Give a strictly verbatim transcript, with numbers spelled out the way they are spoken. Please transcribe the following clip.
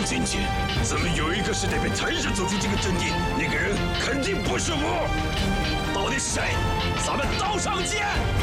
今天，咱们有一个是得被抬着走出这个阵地，那个人肯定不是我。到底是谁？咱们道上见！